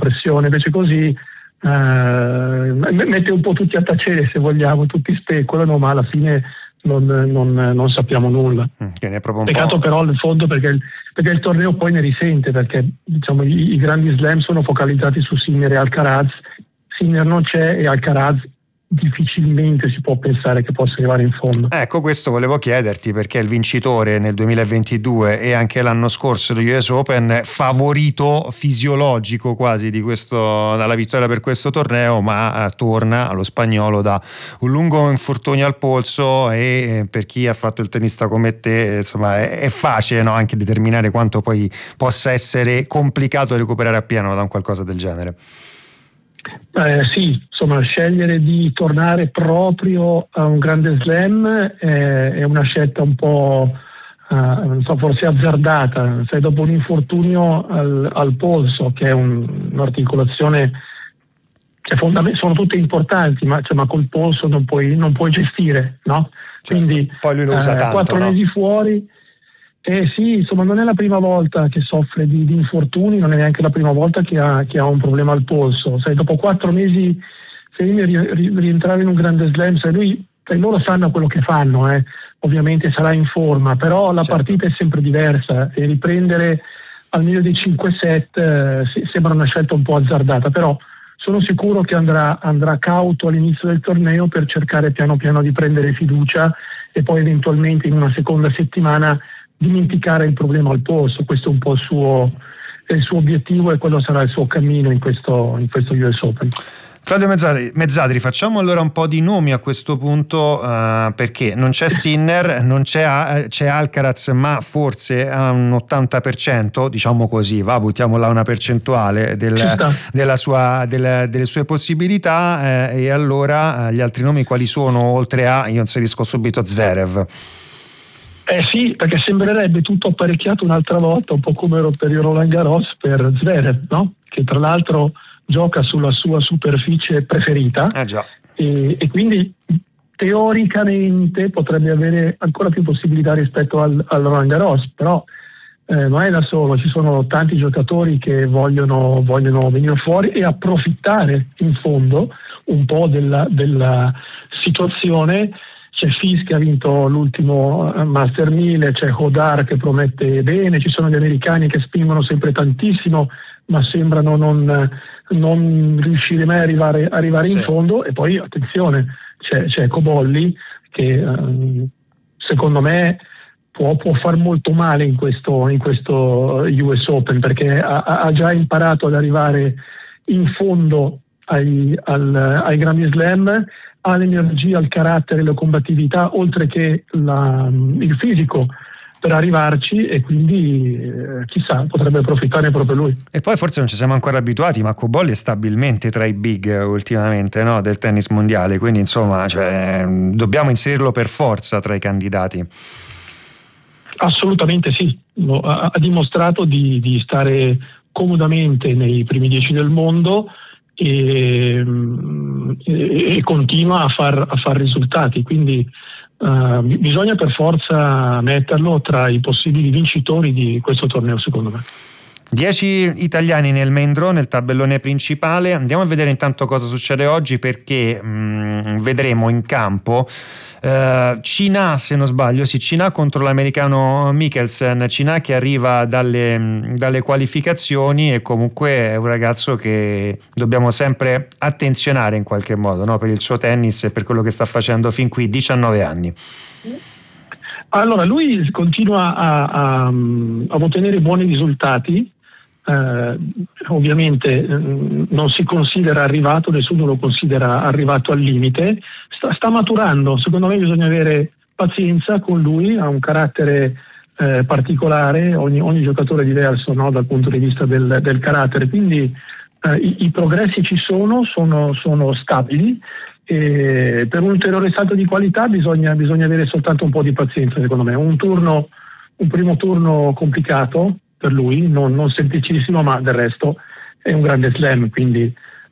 pressione, invece così mette un po' tutti a tacere, se vogliamo, tutti speculano, ma alla fine non sappiamo nulla. Che ne è proprio un Peccato però nel fondo perché il torneo poi ne risente, perché diciamo i grandi slam sono focalizzati su Sinner e Alcaraz. Sinner non c'è e Alcaraz difficilmente si può pensare che possa arrivare in fondo. Ecco, questo volevo chiederti, perché il vincitore nel 2022 e anche l'anno scorso degli US Open, favorito fisiologico quasi dalla vittoria per questo torneo, ma torna allo spagnolo da un lungo infortunio al polso, e per chi ha fatto il tennista come te, insomma, è facile, no, anche determinare quanto poi possa essere complicato recuperare appieno da un qualcosa del genere. Sì, insomma, scegliere di tornare proprio a un grande slam è una scelta un po' non so, forse azzardata. Sai, dopo un infortunio al polso, che è un'articolazione che sono tutte importanti, ma col polso non puoi gestire, no? Certo. Quindi poi lui lo usa tanto, 4 mesi fuori. Sì, insomma, non è la prima volta che soffre di infortuni, non è neanche la prima volta che ha un problema al polso. Sai, dopo 4 mesi, se rientrare in un grande slam, loro sanno quello che fanno, ovviamente sarà in forma, però la partita è sempre diversa, e riprendere al meglio dei 5 set sembra una scelta un po' azzardata, però sono sicuro che andrà cauto all'inizio del torneo per cercare piano piano di prendere fiducia, e poi eventualmente in una seconda settimana dimenticare il problema al polso. Questo è un po' il suo obiettivo, e quello sarà il suo cammino in questo US Open. Claudio Mezzadri, facciamo allora un po' di nomi a questo punto, perché non c'è Sinner, c'è Alcaraz, ma forse a un 80%, diciamo così, buttiamola una percentuale delle sue possibilità, e allora gli altri nomi quali sono, oltre a, io inserisco subito Zverev? Sì, perché sembrerebbe tutto apparecchiato un'altra volta, un po' come per il Roland Garros per Zverev, no? Che tra l'altro gioca sulla sua superficie preferita, già. E quindi teoricamente potrebbe avere ancora più possibilità rispetto al Roland Garros, però non è da solo, ci sono tanti giocatori che vogliono venire fuori e approfittare in fondo un po' della situazione. C'è Fis che ha vinto l'ultimo Master 1000, c'è Hodar che promette bene, ci sono gli americani che spingono sempre tantissimo ma sembrano non riuscire mai a arrivare in fondo, e poi attenzione, c'è Cobolli che secondo me può far molto male in questo US Open, perché ha già imparato ad arrivare in fondo ai Grandi Slam, ha l'energia, il carattere, la combattività, oltre che il fisico per arrivarci, e quindi chissà, potrebbe approfittare proprio lui. E poi forse non ci siamo ancora abituati, ma Cobolli è stabilmente tra i big ultimamente, no, del tennis mondiale, quindi insomma dobbiamo inserirlo per forza tra i candidati. Assolutamente sì, ha dimostrato di stare comodamente nei primi 10 del mondo, e continua a far risultati, quindi bisogna per forza metterlo tra i possibili vincitori di questo torneo, secondo me. 10 italiani nel main draw, nel tabellone principale. Andiamo a vedere intanto cosa succede oggi, perché vedremo in campo Cina, se non sbaglio, Cina contro l'americano Mikkelsen. Cina che arriva dalle qualificazioni, e comunque è un ragazzo che dobbiamo sempre attenzionare in qualche modo, no? Per il suo tennis e per quello che sta facendo fin qui, 19 anni. Allora, lui continua a ottenere buoni risultati. Ovviamente non si considera arrivato, nessuno lo considera arrivato al limite, sta maturando. Secondo me bisogna avere pazienza con lui, ha un carattere particolare, ogni giocatore è diverso, no, dal punto di vista del carattere, quindi i progressi ci sono stabili, e per un ulteriore salto di qualità bisogna avere soltanto un po' di pazienza, secondo me. Un primo turno complicato per lui, non semplicissimo, ma del resto è un grande slam, quindi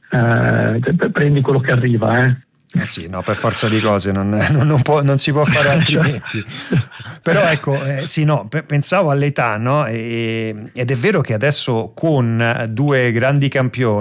prendi quello che arriva. Sì, no, per forza di cose non si può fare altrimenti. Però ecco, pensavo all'età, no? Ed è vero che adesso con due grandi campioni